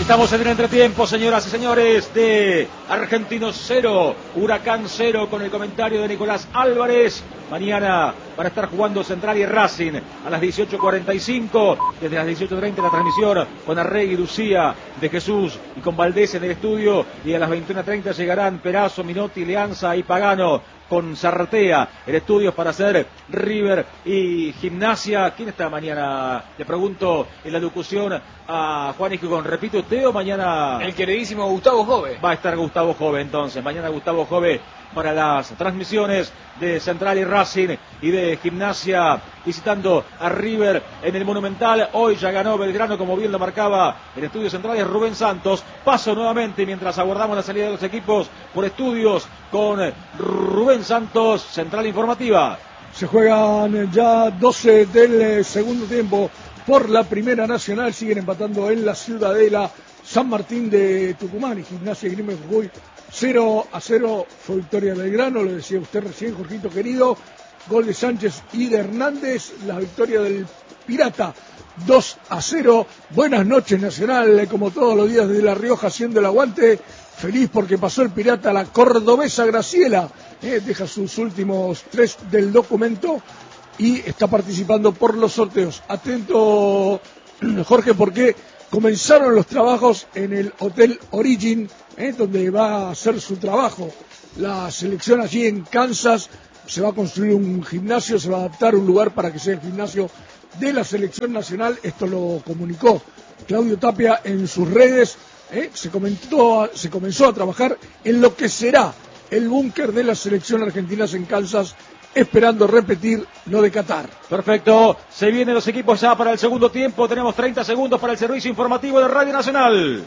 Estamos en el entretiempo, señoras y señores, de Argentinos 0, Huracán 0, con el comentario de Nicolás Álvarez. Mañana van a estar jugando Central y Racing a las 18:45. Desde las 18:30 la transmisión con Arregui, Lucía, de Jesús y con Valdés en el estudio. Y a las 21:30 llegarán Perazo, Minotti, Leanza y Pagano con Sartea en estudios para hacer River y Gimnasia. ¿Quién está mañana? Le pregunto en la locución a Juan Hijicón. Repite usted o mañana. El queridísimo Gustavo Jove. Va a estar Gustavo Jove entonces. Mañana Gustavo Jove para las transmisiones de Central y Racing y de Gimnasia visitando a River en el Monumental. Hoy ya ganó Belgrano, como bien lo marcaba en Estudios Centrales Rubén Santos. Paso nuevamente mientras aguardamos la salida de los equipos por estudios con Rubén Santos, Central Informativa. Se juegan ya 12 del segundo tiempo por la Primera Nacional. Siguen empatando en la Ciudadela San Martín de Tucumán y Gimnasia y Grima de Jujuy. 0-0 fue victoria de Belgrano, lo decía usted recién, Jorgito querido. Gol de Sánchez y de Hernández. La victoria del Pirata 2-0. Buenas noches, Nacional, como todos los días desde La Rioja haciendo el aguante. Feliz porque pasó el Pirata a la cordobesa Graciela. Deja sus últimos 3 del documento y está participando por los sorteos. Atento, Jorge, porque comenzaron los trabajos en el Hotel Origin, donde va a hacer su trabajo la selección allí en Kansas. Se va a construir un gimnasio, se va a adaptar un lugar para que sea el gimnasio de la selección nacional. Esto lo comunicó Claudio Tapia en sus redes. Se comenzó a trabajar en lo que será el búnker de la selección argentina en Kansas, esperando repetir lo de Qatar. Perfecto, se vienen los equipos ya para el segundo tiempo. Tenemos 30 segundos para el servicio informativo de Radio Nacional.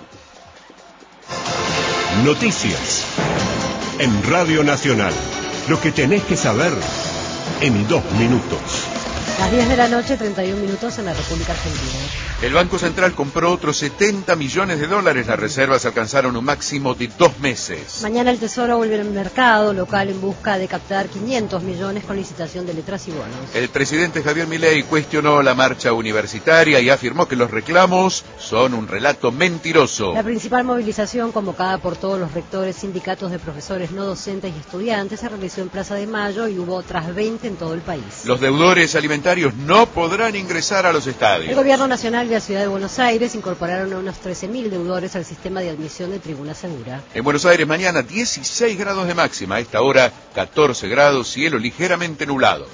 Noticias en Radio Nacional. Lo que tenés que saber en 2 minutos. Las 10 de la noche, 31 minutos en la República Argentina. El Banco Central compró otros $70 millones. Las reservas alcanzaron un máximo de 2 meses. Mañana el Tesoro vuelve al mercado local en busca de captar 500 millones con licitación de letras y bonos. El presidente Javier Milei cuestionó la marcha universitaria y afirmó que los reclamos son un relato mentiroso. La principal movilización convocada por todos los rectores, sindicatos de profesores no docentes y estudiantes se realizó en Plaza de Mayo y hubo otras 20 en todo el país. Los deudores alimentarios no podrán ingresar a los estadios. El gobierno nacional y la ciudad de Buenos Aires incorporaron a unos 13.000 deudores al sistema de admisión de Tribuna Segura. En Buenos Aires mañana 16 grados de máxima, a esta hora 14 grados, cielo ligeramente nublado.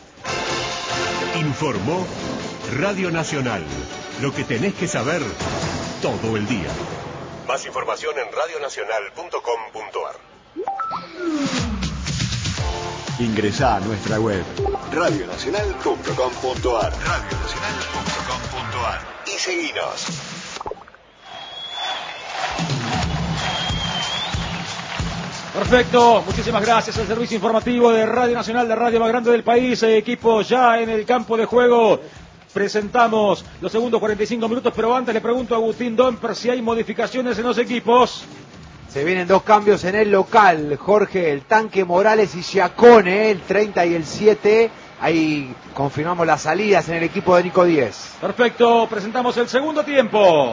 Informó Radio Nacional. Lo que tenés que saber todo el día. Más información en radionacional.com.ar. Ingresá a nuestra web radionacional.com.ar y seguinos. Perfecto, muchísimas gracias al servicio informativo de Radio Nacional, la radio más grande del país. Equipo ya en el campo de juego. Presentamos los segundos 45 minutos, pero antes le pregunto a Agustín Domper si hay modificaciones en los equipos. Se vienen 2 cambios en el local, Jorge, el Tanque Morales y Giacone, el 30 y el 7. Ahí confirmamos las salidas en el equipo de Nico Díez. Perfecto, presentamos el segundo tiempo.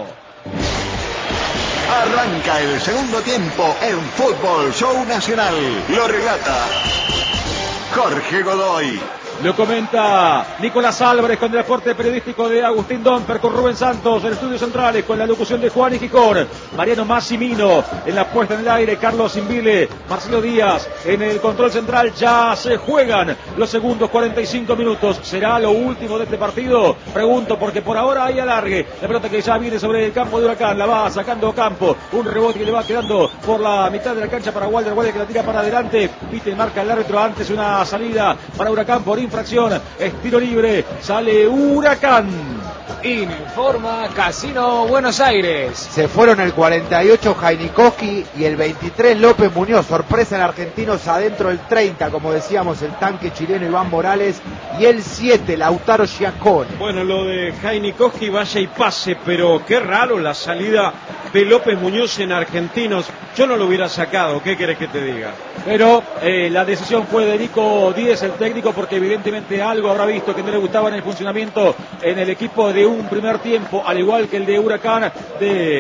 Arranca el segundo tiempo en Fútbol Show Nacional. Lo relata Jorge Godoy. Lo comenta Nicolás Álvarez con el aporte periodístico de Agustín Domper, con Rubén Santos en Estudios Centrales, con la locución de Juan Hijicón, Mariano Massimino en la puesta en el aire, Carlos Imbile, Marcelo Díaz en el control central. Ya se juegan los segundos 45 minutos. ¿Será lo último de este partido? Pregunto porque por ahora hay alargue. La pelota que ya viene sobre el campo de Huracán, la va sacando Campo, un rebote que le va quedando por la mitad de la cancha para Walder que la tira para adelante. Pite marca el árbitro antes una salida para Huracán por infracción, es tiro libre, sale Huracán. Informa Casino Buenos Aires. Se fueron el 48 Jainikowski y el 23 López Muñoz. Sorpresa en Argentinos adentro del 30, como decíamos, el tanque chileno Iván Morales, y el 7 Lautaro Giacone. Bueno, lo de Jainikowski vaya y pase, pero qué raro la salida de López Muñoz en Argentinos. Yo no lo hubiera sacado, ¿qué querés que te diga? Pero la decisión fue de Nico Díez, el técnico, porque evidentemente algo habrá visto que no le gustaba en el funcionamiento en el equipo de un primer tiempo, al igual que el de Huracán de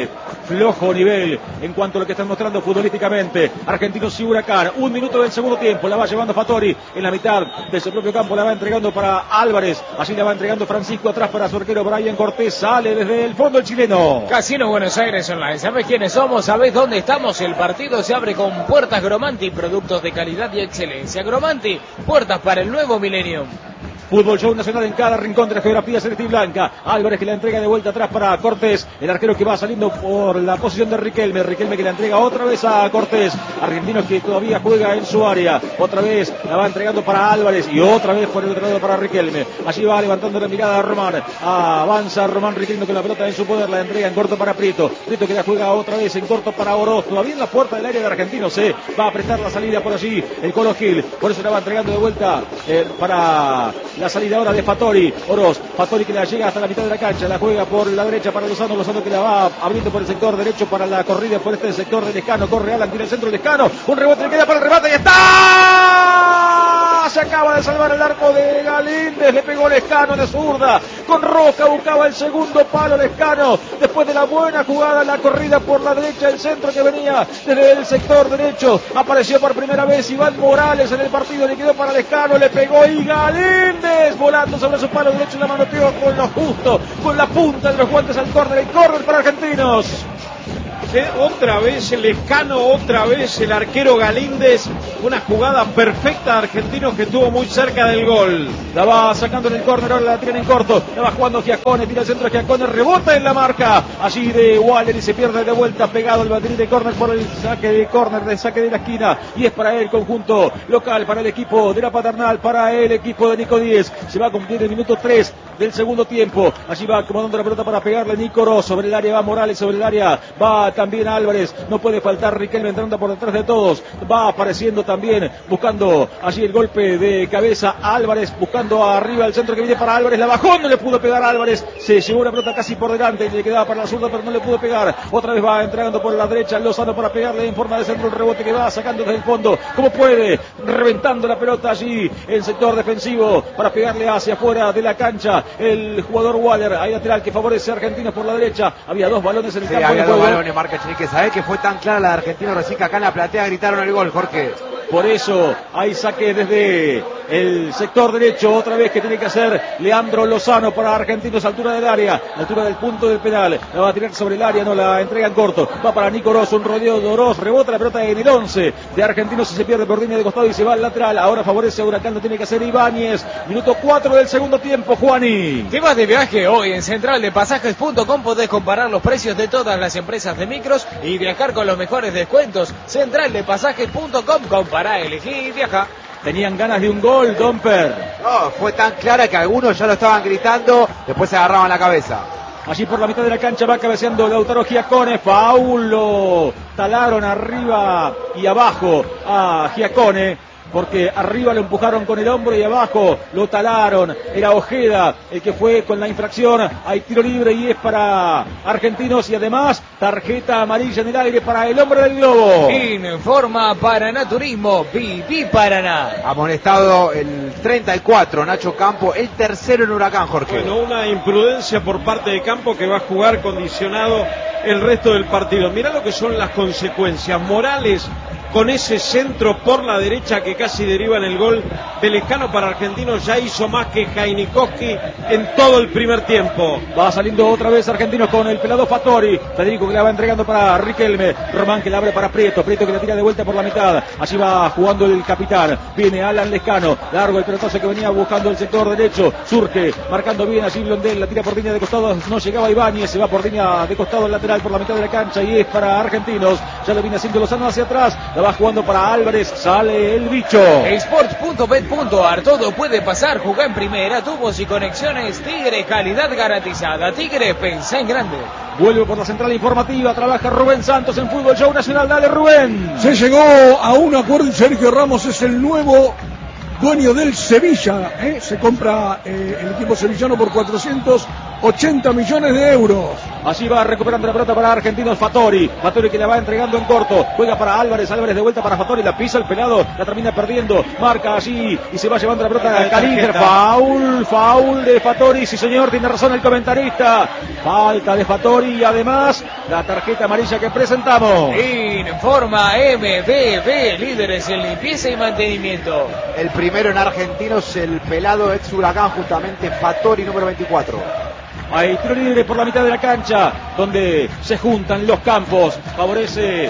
flojo nivel en cuanto a lo que están mostrando futbolísticamente Argentinos y Huracán. 1 minuto del segundo tiempo, la va llevando Fattori en la mitad de su propio campo, la va entregando para Álvarez, así la va entregando Francisco atrás para su arquero Brian Cortés, sale desde el fondo el chileno. Casino Buenos Aires Online, ¿sabés quiénes somos? ¿Sabés dónde estamos? El partido se abre con Puertas Gromanti, productos de calidad y excelencia. Gromanti, puertas para el nuevo milenio. Fútbol Show Nacional en cada rincón de la geografía celeste y blanca. Álvarez que la entrega de vuelta atrás para Cortés, el arquero que va saliendo por la posición de Riquelme. Riquelme que la entrega otra vez a Cortés. Argentinos que todavía juega en su área. Otra vez la va entregando para Álvarez y otra vez por el otro lado para Riquelme. Allí va levantando la mirada a Román. Avanza Román Riquelme con la pelota en su poder. La entrega en corto para Prieto. Prieto que la juega otra vez en corto para Oroz. Todavía en la puerta del área de Argentinos. Va a apretar la salida por allí el Colo Gil. Por eso la va entregando de vuelta para la salida ahora de Fattori. Oroz. Fattori que la llega hasta la mitad de la cancha. La juega por la derecha para Lozano. Lozano que la va abriendo por el sector derecho para la corrida por este sector de Lescano. Corre Alan, tira el centro de Lescano. Un rebote le queda para el remate y está. Se acaba de salvar el arco de Galíndez. Le pegó Lescano de zurda. Con Roca buscaba el segundo palo Lescano. Después de la buena jugada, la corrida por la derecha. El centro que venía desde el sector derecho. Apareció por primera vez Iván Morales en el partido. Le quedó para Lescano. Le pegó y Galíndez volando sobre su palo derecho. La manoteó con lo justo. Con la punta de los guantes al córner. El córner para Argentinos. Otra vez el Lescano, otra vez el arquero Galíndez. Una jugada perfecta de Argentinos que estuvo muy cerca del gol. La va sacando en el córner, ahora la tiran en corto. La va jugando Giacone, tira el centro Giacone, rebota en la marca. Allí de Waller y se pierde de vuelta, pegado el banderín de córner por el saque de córner, de saque de la esquina. Y es para el conjunto local, para el equipo de la Paternal, para el equipo de Nico Díez. Se va a cumplir el minuto 3 del segundo tiempo. Allí va acomodando la pelota para pegarle Nico Oroz. Sobre el área va Morales, sobre el área va también Álvarez. No puede faltar Riquelme entrando por detrás de todos. Va apareciendo también, buscando allí el golpe de cabeza Álvarez, buscando arriba el centro que viene para Álvarez. La bajó, no le pudo pegar a Álvarez. Se llevó la pelota casi por delante y le quedaba para la zurda, pero no le pudo pegar. Otra vez va entregando por la derecha Lozano para pegarle en forma de centro, el rebote que va sacando desde el fondo. Como puede, reventando la pelota allí en sector defensivo para pegarle hacia afuera de la cancha. El jugador Waller, ahí lateral que favorece a Argentinos por la derecha. Había dos balones en el campo. Había dos balones, marca Chinique. ¿Sabés que fue tan clara la de Argentinos recién que acá en la platea gritaron el gol, Jorge? Por eso hay saque desde el sector derecho, otra vez que tiene que hacer Leandro Lozano para Argentinos, altura del área, altura del punto del penal. La va a tirar sobre el área, no la entrega en corto. Va para Nico Oroz, un rodeo de Oroz, rebota la pelota en el 11 de Argentinos y se pierde por línea de costado y se va al lateral. Ahora favorece a Huracán, lo tiene que hacer Ibáñez. Minuto 4 del segundo tiempo, Juani. ¿Te vas de viaje? Hoy en centraldepasajes.com podés comparar los precios de todas las empresas de micros y viajar con los mejores descuentos. Centraldepasajes.com, compará, elegí y viaja. Tenían ganas de un gol, Domper. No, fue tan clara que algunos ya lo estaban gritando, después se agarraban la cabeza. Allí por la mitad de la cancha va cabeceando Lautaro Giacone. Paulo talaron arriba y abajo a Giacone, porque arriba lo empujaron con el hombro y abajo lo talaron. Era Ojeda el que fue con la infracción. Hay tiro libre y es para Argentinos y además tarjeta amarilla en el aire para el hombre del globo. Informa Paraná Turismo, Viví Paraná. Amonestado el 34, Nacho Campo, el tercero en Huracán, Jorge. Bueno, una imprudencia por parte de Campo que va a jugar condicionado el resto del partido. Mirá lo que son las consecuencias. Morales con ese centro por la derecha que casi deriva en el gol de Lescano para Argentinos, ya hizo más que Jainikowski en todo el primer tiempo. Va saliendo otra vez Argentinos con el pelado Fattori. Federico que la va entregando para Riquelme. Román que la abre para Prieto. Prieto que la tira de vuelta por la mitad. Allí va jugando el capitán. Viene Alan Lescano. Largo el pelotazo que venía buscando el sector derecho. Surge, marcando bien allí Blondel. La tira por línea de costado. No llegaba Ibáñez. Se va por línea de costado lateral por la mitad de la cancha. Y es para Argentinos. Ya lo viene haciendo Lozano hacia atrás. La va jugando para Álvarez. Sale el bicho. Sports.bet.ar. Todo puede pasar. Jugá en primera. Tubos y conexiones Tigre. Calidad garantizada. Tigre, pensá en grande. Vuelve por la central informativa. Trabaja Rubén Santos en Fútbol Show Nacional. Dale, Rubén. Se llegó a un acuerdo y Sergio Ramos es el nuevo dueño del Sevilla, se compra el equipo sevillano por 480 millones de euros. Allí va recuperando la pelota para Argentinos Fattori que la va entregando en corto, juega para Álvarez de vuelta para Fattori, la pisa el pelado, la termina perdiendo, marca allí y se va llevando la pelota a Kalínger. Foul de Fattori, sí señor, tiene razón el comentarista, falta de Fattori y además la tarjeta amarilla que presentamos. Informa MBB, líderes en limpieza y mantenimiento. El primero en Argentinos, el pelado ex Huracán, justamente Fattori, número 24. Hay tiro libre por la mitad de la cancha, donde se juntan los campos. Favorece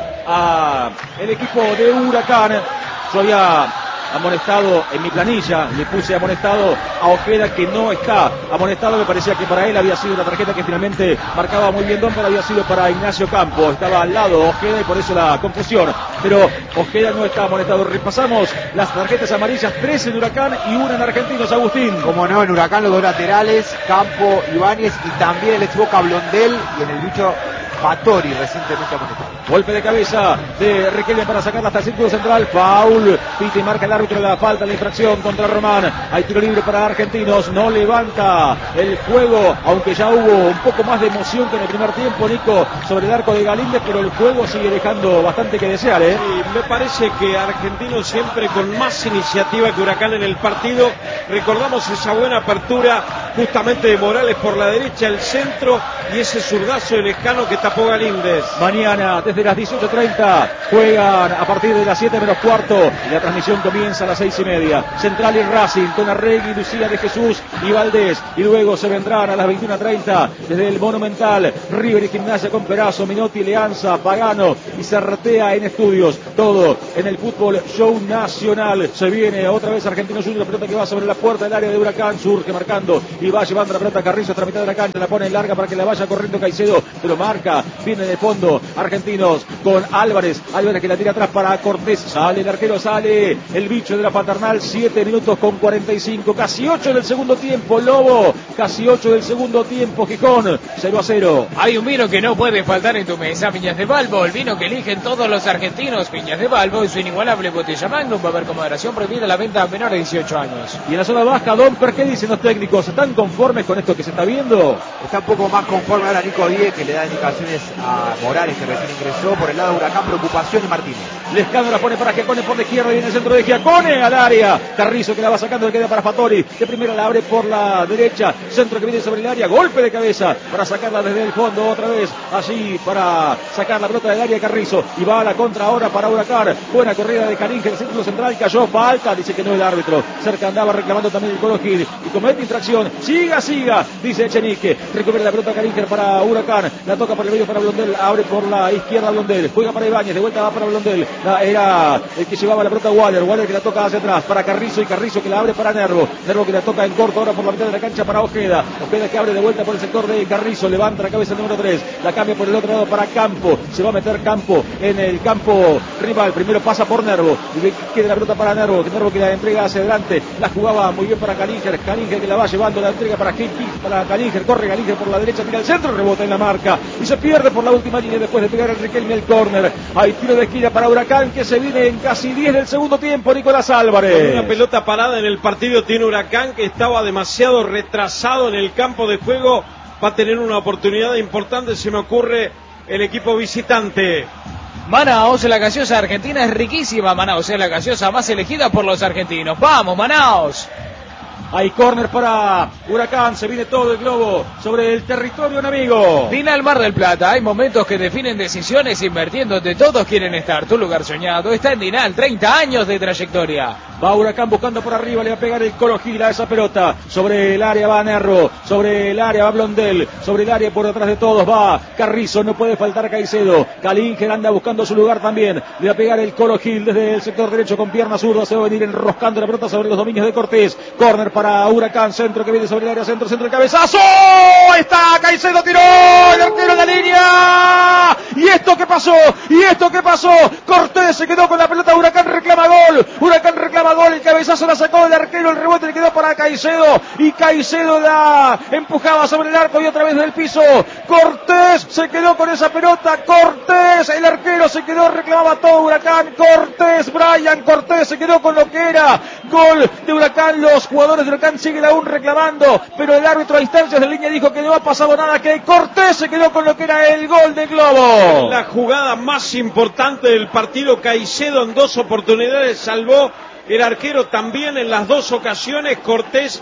a el equipo de Huracán. Yo había amonestado en mi planilla, le puse amonestado a Ojeda, que no está amonestado. Me parecía que para él había sido una tarjeta que finalmente marcaba muy bien Don, pero había sido para Ignacio Campos. Estaba al lado Ojeda y por eso la confusión. Pero Ojeda no está amonestado. Repasamos las tarjetas amarillas: 3 en Huracán y 1 en Argentinos, Agustín. Como no, en Huracán los dos laterales, Campo, Ibáñez, y también el ex Boca Blondel, y en el bicho Fattori, recientemente amonestado. Golpe de cabeza de Riquelme para sacarla hasta el círculo central. Foul. Pita y marca el árbitro la falta, la infracción contra Román. Hay tiro libre para Argentinos. No levanta el juego, aunque ya hubo un poco más de emoción que en el primer tiempo, Nico, sobre el arco de Galíndez, pero el juego sigue dejando bastante que desear, ¿eh? Sí, me parece que Argentinos siempre con más iniciativa que Huracán en el partido. Recordamos esa buena apertura justamente de Morales por la derecha, el centro y ese zurdazo de Lescano que tapó Galíndez. Mañana desde las 18:30 juegan a partir de las 7 menos cuarto y la transmisión comienza a las 6:30. Central y Racing con Arregui, Lucía de Jesús y Valdés, y luego se vendrán a las 21:30 desde el Monumental River y Gimnasia con Perazo, Minotti, Leanza, Pagano y Cerretea en estudios. Todo en el fútbol show nacional. Se viene otra vez Argentinos Juniors, la pelota que va sobre la puerta del área de Huracán, surge marcando y va llevando la pelota Carrizo hasta la mitad de la cancha, la pone en larga para que la vaya corriendo Caicedo, pero marca, viene de fondo Argentinos con Álvarez que la tira atrás para Cortés, sale el arquero, sale el bicho de la Paternal. 7 minutos con 45, casi 8 del segundo tiempo, Lobo, casi 8 del segundo tiempo, Gijón, 0-0. Hay un vino que no puede faltar en tu mesa, Viñas de Balbo, el vino que eligen todos los argentinos. Viñas de Balbo y su inigualable botella Magnum. Va a haber con moderación, prohibida la venta a menores de 18 años. Y en la zona baja, Domper, ¿qué dicen los técnicos? ¿Están conformes con esto que se está viendo? Está un poco más conforme ahora Nico Díez, que le da indicaciones a Morales, que recién ingresó. Por el lado de Huracán, preocupación de Martínez. Lescano la pone para Giacone por la izquierda y en el centro de Giacone al área. Carrizo que la va sacando, le queda para Fattori. De primera la abre por la derecha. Centro que viene sobre el área. Golpe de cabeza para sacarla desde el fondo otra vez. Allí para sacar la pelota del área Carrizo. Y va a la contra ahora para Huracán. Buena corrida de Kalínger. El círculo central cayó. Falta. Dice que no el árbitro. Cerca andaba reclamando también el Colo Gil. Y comete infracción. Siga. Dice Echenique. Recupera la pelota Kalínger para Huracán. La toca por el medio para Blondel. Abre por la izquierda Blondel. Juega para Ibáñez. De vuelta va para Blondel. Era el que llevaba la pelota Waller que la toca hacia atrás para Carrizo, y Carrizo que la abre para Nervo que la toca en corto ahora por la mitad de la cancha para Ojeda que abre de vuelta por el sector de Carrizo, levanta la cabeza el número 3, la cambia por el otro lado para Campo, se va a meter Campo en el campo rival, primero pasa por Nervo y queda la pelota para Nervo que la entrega hacia adelante, la jugaba muy bien para Kalínger que la va llevando, la entrega para Kalínger, corre Kalínger por la derecha, tira el centro, rebota en la marca y se pierde por la última línea después de pegar el Riquelme al córner. Hay tiro de esquina para Huracán que se viene en casi 10 del segundo tiempo. Nicolás Álvarez. Con una pelota parada en el partido tiene Huracán, que estaba demasiado retrasado en el campo de juego. Va a tener una oportunidad importante, se me ocurre, el equipo visitante. Manaos, la gaseosa argentina es riquísima. Manaos es la gaseosa más elegida por los argentinos. ¡Vamos, Manaos! Hay córner para Huracán, se viene todo el globo sobre el territorio enemigo. Dinal Mar del Plata, hay momentos que definen decisiones invirtiendo donde todos quieren estar. Tu lugar soñado está en Dinal, 30 años de trayectoria. Va Huracán buscando por arriba, le va a pegar el Colo Gil a esa pelota. Sobre el área va Nerro, sobre el área va Blondel, sobre el área por detrás de todos va Carrizo, no puede faltar Caicedo. Kalínger anda buscando su lugar también. Le va a pegar el Colo Gil desde el sector derecho con pierna zurda, se va a venir enroscando la pelota sobre los dominios de Cortés. Córner para Huracán, centro que viene sobre el área, centro el cabezazo. Está Caicedo, tiró el arquero en la línea. ¿Y esto qué pasó? Cortés se quedó con la pelota, Huracán reclama gol, el cabezazo la sacó del arquero, el rebote le quedó para Caicedo y Caicedo la empujaba sobre el arco y otra vez del piso. Cortés Cortés se quedó con esa pelota. Cortés, el arquero se quedó, reclamaba todo Huracán. Cortés, Brian Cortés se quedó con lo que era gol de Huracán. Los jugadores de Huracán siguen aún reclamando, pero el árbitro a distancias de línea dijo que no ha pasado nada, que Cortés se quedó con lo que era el gol de Globo. La jugada más importante del partido, Caicedo en 2 oportunidades salvó, el arquero también en las 2 ocasiones, Cortés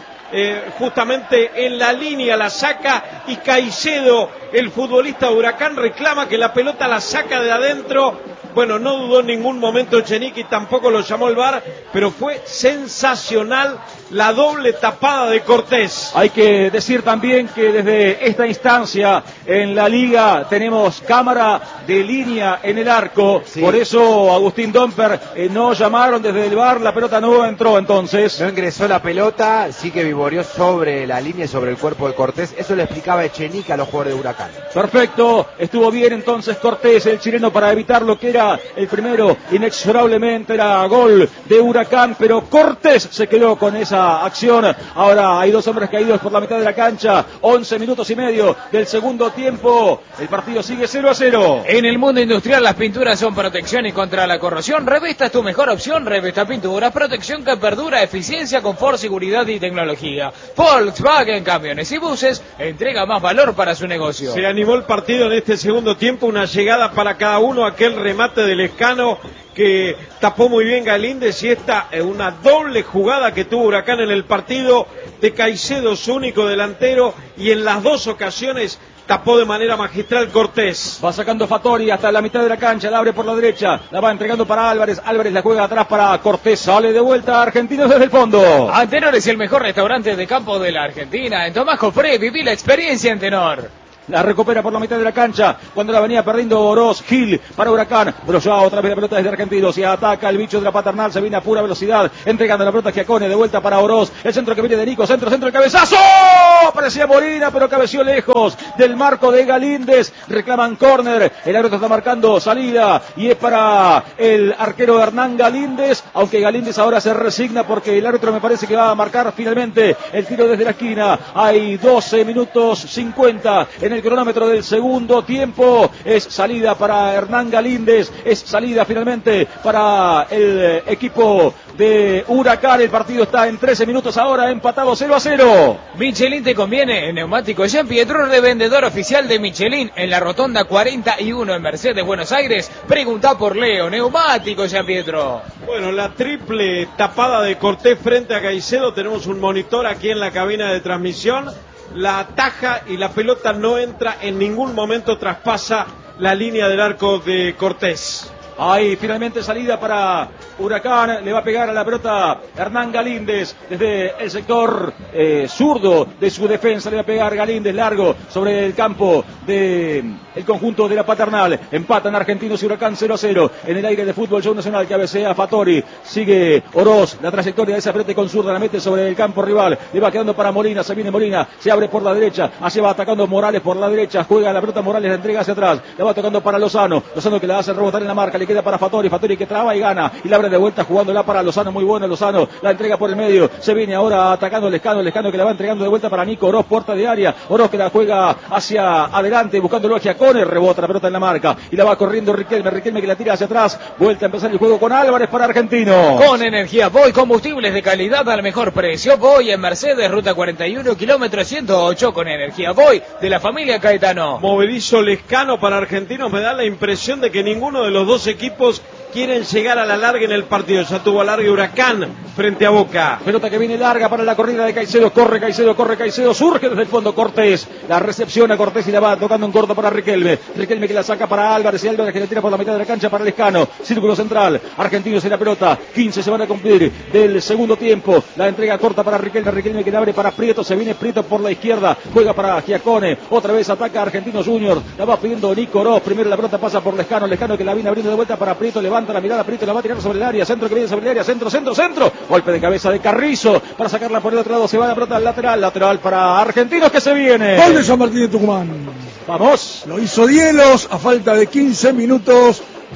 justamente en la línea la saca y Caicedo, el futbolista de Huracán, reclama que la pelota la saca de adentro. Bueno, no dudó en ningún momento Echenique, tampoco lo llamó el VAR, pero fue sensacional la doble tapada de Cortés. Hay que decir también que desde esta instancia en la liga tenemos cámara de línea en el arco, sí. Por eso Agustín Domper no llamaron desde el VAR, la pelota no entró entonces. No ingresó la pelota, sí que vivoreó sobre la línea y sobre el cuerpo de Cortés, eso le explicaba Echenique a los jugadores de Huracán. Perfecto, estuvo bien entonces Cortés, el chileno, para evitar lo que era el primero, inexorablemente era gol de Huracán, pero Cortés se quedó con esa acción. Ahora hay 2 hombres caídos por la mitad de la cancha, 11 minutos y medio del segundo tiempo, el partido sigue 0-0. En el mundo industrial las pinturas son protección y contra la corrosión. Revesta es tu mejor opción, Revesta Pinturas, protección que perdura, eficiencia, confort, seguridad y tecnología. Volkswagen Camiones y Buses entrega más valor para su negocio. Se animó el partido en este segundo tiempo, una llegada para cada uno, aquel remate del Lescano que tapó muy bien Galíndez, y esta es una doble jugada que tuvo Huracán en el partido de Caicedo, su único delantero, y en las 2 ocasiones tapó de manera magistral Cortés. Va sacando Fattori hasta la mitad de la cancha, la abre por la derecha, la va entregando para Álvarez, Álvarez la juega atrás para Cortés, sale de vuelta Argentinos desde el fondo. Antenor es el mejor restaurante de campo de la Argentina. En Tomás Jofré viví la experiencia Antenor. La recupera por la mitad de la cancha cuando la venía perdiendo Oroz. Gil para Huracán, pero ya otra vez la pelota desde Argentinos y ataca el bicho de la Paternal, se viene a pura velocidad entregando la pelota a Giacone, de vuelta para Oroz, el centro que viene de Nico, centro, el cabezazo, parecía Molina pero cabeció lejos del marco de Galíndez, reclaman córner, el árbitro está marcando salida y es para el arquero Hernán Galíndez, aunque Galíndez ahora se resigna porque el árbitro me parece que va a marcar finalmente el tiro desde la esquina. Hay 12 minutos 50 en el cronómetro del segundo tiempo. Es salida para Hernán Galíndez, es salida finalmente para el equipo de Huracán. El partido está en 13 minutos ahora, empatado 0-0. Michelin te conviene, en Neumático Jean Pietro, revendedor oficial de Michelin en la Rotonda 41 en Mercedes, Buenos Aires. Pregunta por Leo, Neumático Jean Pietro. Bueno, la triple tapada de Cortés frente a Caicedo, tenemos un monitor aquí en la cabina de transmisión. La ataja y la pelota no entra, en ningún momento traspasa la línea del arco de Cortés. Ahí finalmente salida para Huracán, le va a pegar a la pelota Hernán Galíndez desde el sector zurdo de su defensa, le va a pegar Galíndez largo sobre el campo del conjunto de la Paternal. Empatan Argentinos y Huracán 0-0 en el aire de Fútbol Show Nacional, cabecea Fattori, sigue Oroz, la trayectoria de esa frente con zurda la mete sobre el campo rival, le va quedando para Molina, se viene Molina, se abre por la derecha, así va atacando Morales por la derecha, juega la pelota Morales, la entrega hacia atrás, la va tocando para Lozano que la hace rebotar en la marca, le queda para Fattori que traba y gana, y la abre de vuelta jugándola para Lozano, muy buena Lozano, la entrega por el medio, se viene ahora atacando Lescano que la va entregando de vuelta para Nico Oroz, puerta de área, Oroz que la juega hacia adelante, buscándolo a Giacone, rebota la pelota en la marca, y la va corriendo Riquelme que la tira hacia atrás, vuelta a empezar el juego con Álvarez para Argentino. Con Energía Voy, combustibles de calidad al mejor precio, Voy en Mercedes, ruta 41, kilómetro 108, con Energía Voy, de la familia Caetano. Movedizo Lescano para Argentinos, me da la impresión de que ninguno de los dos equipos quieren llegar a la larga en el partido. Ya tuvo alargue Huracán frente a Boca. Pelota que viene larga para la corrida de Caicedo. Corre Caicedo, surge desde el fondo Cortés. La recepción a Cortés y la va tocando en corto para Riquelme. Riquelme que la saca para Álvarez y Álvarez que la tira por la mitad de la cancha para Lescano. Círculo central. Argentinos en la pelota. 15 se van a cumplir del segundo tiempo. La entrega corta para Riquelme. Riquelme que la abre para Prieto. Se viene Prieto por la izquierda. Juega para Giacone. Otra vez ataca Argentinos Juniors. La va pidiendo Nico Oroz. Primero la pelota pasa por Lescano. Lescano que la viene abriendo de vuelta para Prieto. Levanta la mirada, Prieto la va a tirar sobre el área, centro que viene sobre el área, centro, golpe de cabeza de Carrizo, para sacarla por el otro lado, se va la pelota al lateral para Argentinos que se viene. Gol de San Martín de Tucumán. Vamos. Lo hizo Dielos a falta de 15 minutos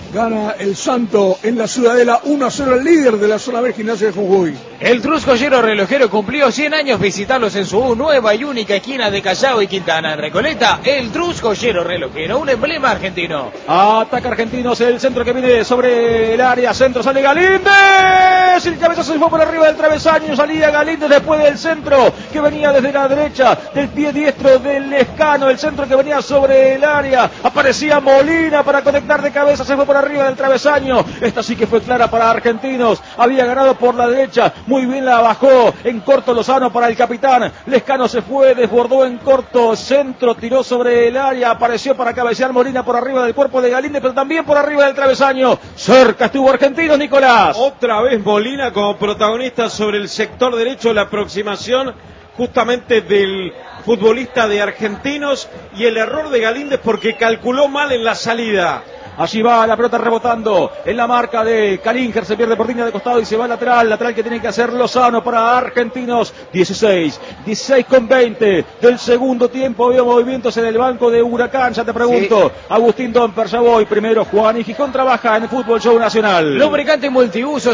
Gana el Santo en la Ciudadela 1-0 el líder de la zona B, Gimnasia de Jujuy. El Trus Joyero Relojero cumplió 100 años. Visitarlos en su nueva y única esquina de Callao y Quintana. En Recoleta, el Trus Joyero Relojero, un emblema argentino. Ataca Argentinos, el centro que viene sobre el área, centro, sale Galíndez. El cabezazo se fue por arriba del travesaño, salía Galíndez después del centro que venía desde la derecha, del pie diestro del Lescano. El centro que venía sobre el área, aparecía Molina para conectar de cabeza, se fue por arriba del travesaño. Esta sí que fue clara para Argentinos, había ganado por la derecha, muy bien la bajó en corto Lozano para el capitán. Lescano se fue, desbordó en corto, centro, tiró sobre el área, apareció para cabecear Molina por arriba del cuerpo de Galíndez, pero también por arriba del travesaño. Cerca estuvo Argentinos, Nicolás. Otra vez Molina como protagonista sobre el sector derecho, la aproximación justamente del futbolista de Argentinos y el error de Galíndez porque calculó mal en la salida. Allí va la pelota rebotando en la marca de Kalinger, se pierde por línea de costado y se va al lateral que tiene que hacer Lozano para Argentinos. 16 con 20 del segundo tiempo. Veo movimientos en el banco de Huracán, ya te pregunto. Sí. Agustín Domper, ya voy. Primero Juan y Gijón trabaja en el Fútbol Show Nacional. Lubricante multiuso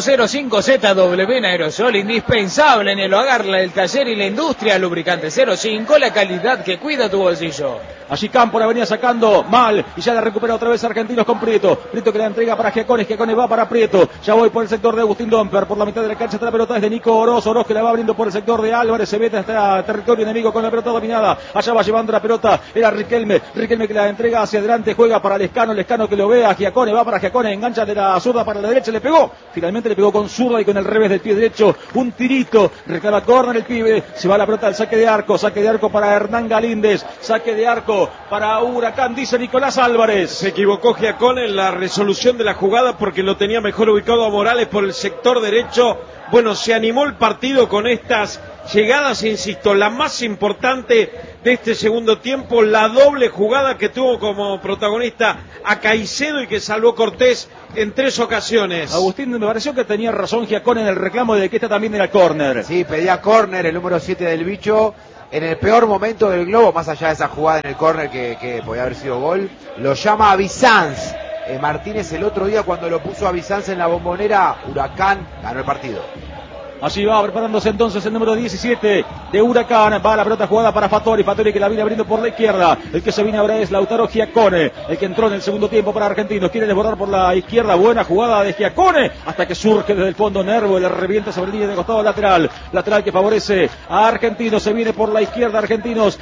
05ZW en aerosol, indispensable en el hogar, el taller y la industria. Lubricante 05, la calidad que cuida tu bolsillo. Allí Campo la venía sacando mal y ya la recupera otra vez Argentinos con Prieto. Prieto que la entrega para Giacones, Giacones va para Prieto. Ya voy por el sector de Agustín Domper, por la mitad de la cancha está la pelota, es de Nico Oroz. Oroz que la va abriendo por el sector de Álvarez, se mete hasta territorio enemigo con la pelota dominada. Allá va llevando la pelota, era Riquelme que la entrega hacia adelante, juega para Lescano que lo ve a Giacones, va para Giacones, engancha de la zurda para la derecha, le pegó. Finalmente le pegó con zurda y con el revés del pie derecho, un tirito, reclama córner el pibe, se va la pelota al saque de arco para Hernán Galíndez, saque de arco para Huracán, dice Nicolás Álvarez. Se equivocó Giacones en la resolución de la jugada porque lo tenía mejor ubicado a Morales por el sector derecho. Bueno, se animó el partido con estas llegadas, insisto, la más importante de este segundo tiempo, la doble jugada que tuvo como protagonista a Caicedo y que salvó Cortés en 3 ocasiones. Agustín, me pareció que tenía razón Giacones en el reclamo de que esta también era córner. Sí, pedía córner el número 7 del Bicho. En el peor momento del globo, más allá de esa jugada en el córner que podía haber sido gol, lo llama a Bizanz. Martínez el otro día cuando lo puso a Bizanz en la Bombonera, Huracán ganó el partido. Allí va preparándose entonces el número 17 de Huracán. Va la pelota jugada para Fattori que la viene abriendo por la izquierda. El que se viene ahora es Lautaro Giacones, el que entró en el segundo tiempo para Argentinos. Quiere desbordar por la izquierda. Buena jugada de Giacones hasta que surge desde el fondo Nervo. Le revienta sobre línea de costado lateral que favorece a Argentinos. Se viene por la izquierda Argentinos.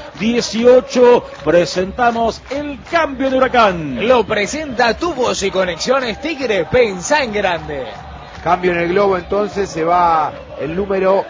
18. Presentamos el cambio de Huracán. Lo presenta Tubos y Conexiones Tigre. Pensá en grande. Cambio en el globo, entonces se va el número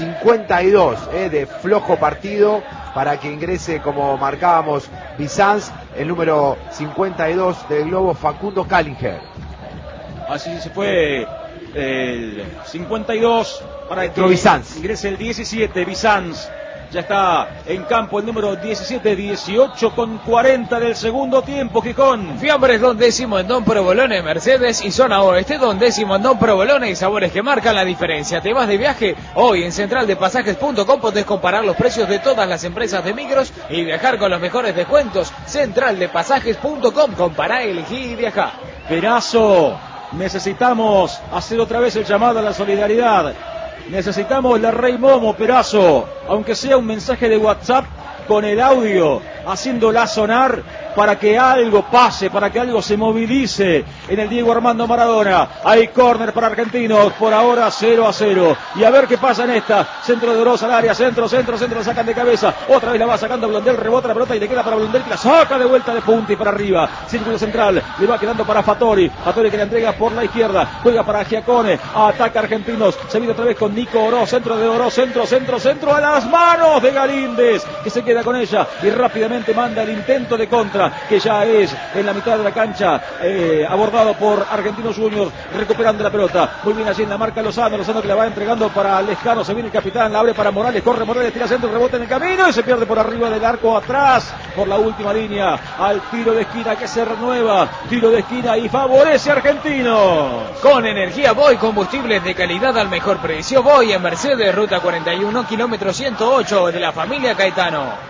52 de flojo partido para que ingrese, como marcábamos, Bizanz, el número 52 del globo, Facundo Kalinger. Así se fue el 52 para que Bizanz ingrese el 17, Bizanz. Ya está en campo el número 17, 18 con 40 del segundo tiempo, Gijón. Fiambres Don Décimo en Don Provolone, Mercedes y Zona Oeste. Don Décimo en Don Provolone y sabores que marcan la diferencia. ¿Te vas de viaje? Hoy en centraldepasajes.com podés comparar los precios de todas las empresas de micros y viajar con los mejores descuentos. Centraldepasajes.com, compará, elegí y viajá. Perazo, necesitamos hacer otra vez el llamado a la solidaridad. Necesitamos la Rey Momo, Perazo, aunque sea un mensaje de WhatsApp con el audio, haciéndola sonar para que algo pase, para que algo se movilice en el Diego Armando Maradona. Hay córner para Argentinos, por ahora 0-0. Y a ver qué pasa en esta. Centro de Oroz al área, centro, la sacan de cabeza. Otra vez la va sacando Blondel, rebota la pelota y le queda para Blondel, que la saca de vuelta de punta y para arriba. Círculo central, le va quedando para Fattori que la entrega por la izquierda, juega para Giacones, ataca Argentinos, se viene otra vez con Nico Oroz, centro de Oroz, centro a las manos de Galíndez, que se queda con ella y rápidamente manda el intento de contra, que ya es en la mitad de la cancha, abordado por Argentinos Juniors, recuperando la pelota. Muy bien allí en la marca Lozano que la va entregando para Lescano, se viene el capitán, la abre para Morales, corre Morales, tira centro, rebota en el camino y se pierde por arriba del arco, atrás, por la última línea, al tiro de esquina que se renueva, tiro de esquina y favorece a Argentinos. Con energía Voy, combustibles de calidad al mejor precio. Voy en Mercedes, ruta 41, kilómetro 108 de la familia Caetano.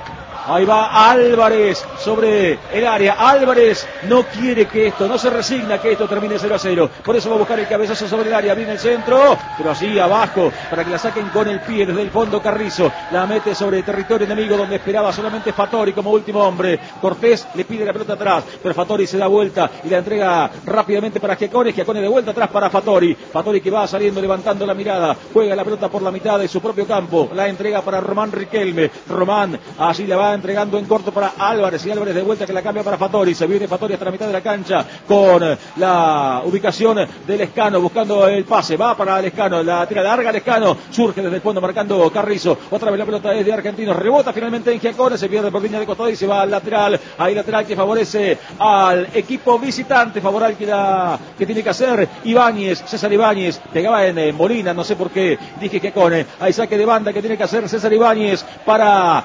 Ahí va Álvarez sobre el área. Álvarez no quiere que esto, no se resigna que esto termine 0-0. Por eso va a buscar el cabezazo sobre el área. Viene el centro, pero así abajo para que la saquen con el pie desde el fondo. Carrizo la mete sobre territorio enemigo donde esperaba solamente Fattori como último hombre. Cortés le pide la pelota atrás, pero Fattori se da vuelta y la entrega rápidamente para Giacone. Giacone de vuelta atrás para Fattori. Fattori que va saliendo, levantando la mirada. Juega la pelota por la mitad de su propio campo. La entrega para Román Riquelme. Román así la va entregando en corto para Álvarez. Y Álvarez de vuelta que la cambia para Fattori. Se viene Fattori hasta la mitad de la cancha con la ubicación del Lescano. Buscando el pase. Va para Lescano. La tira larga Lescano. Surge desde el fondo marcando Carrizo. Otra vez la pelota es de Argentinos. Rebota finalmente en Giacone. Se pierde por línea de costado y se va al lateral. Ahí lateral que favorece al equipo visitante. Favorable que tiene que hacer Ibáñez. César Ibáñez. Pegaba en Molina. No sé por qué dije Giacone. Hay saque de banda que tiene que hacer César Ibáñez para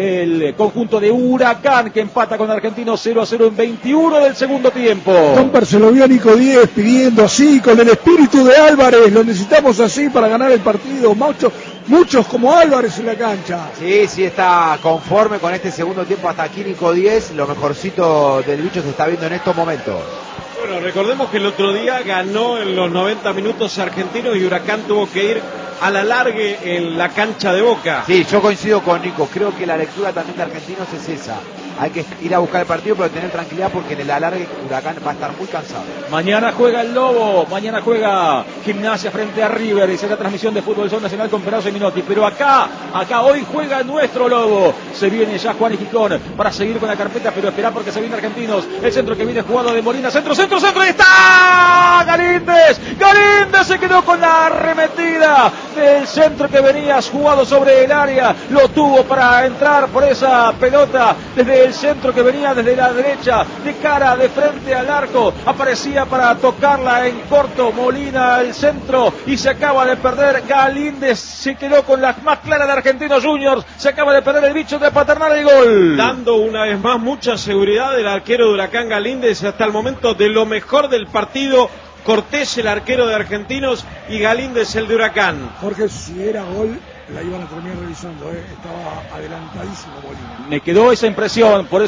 el conjunto de Huracán que empata con Argentinos 0-0 en 21 del segundo tiempo. Tomper se lo vio a Nico Díez pidiendo así, con el espíritu de Álvarez, lo necesitamos así para ganar el partido. Muchos como Álvarez en la cancha. Sí, está conforme con este segundo tiempo. Hasta aquí Nico Díez, lo mejorcito del bicho se está viendo en estos momentos. Bueno, recordemos que el otro día ganó en los 90 minutos Argentinos y Huracán tuvo que ir a la largue en la cancha de Boca. Sí, yo coincido con Nico, creo que la lectura también de Argentinos es esa. Hay que ir a buscar el partido, pero tener tranquilidad porque en el alargue Huracán va a estar muy cansado. Mañana juega el Lobo, mañana juega Gimnasia frente a River y será transmisión de Fútbol Zona Nacional con Perazzo y Minotti. Pero acá hoy juega nuestro Lobo. Se viene ya Juan y Quicón para seguir con la carpeta, pero esperar porque se viene Argentinos. El centro que viene jugado de Molina, centro, ahí está Galíndez. Galíndez se quedó con la arremetida del centro que venías jugado sobre el área. Lo tuvo para entrar por esa pelota desde el centro que venía desde la derecha, de cara, de frente al arco. Aparecía para tocarla en corto Molina al centro y se acaba de perder. Galíndez se quedó con la más clara de Argentinos Juniors. Se acaba de perder el bicho de Paternal el gol. Dando una vez más mucha seguridad del arquero de Huracán Galíndez hasta el momento de lo mejor del partido. Cortés el arquero de Argentinos y Galíndez el de Huracán. Jorge, si era gol la iban a terminar revisando, estaba adelantadísimo Molina. Me quedó esa impresión, por eso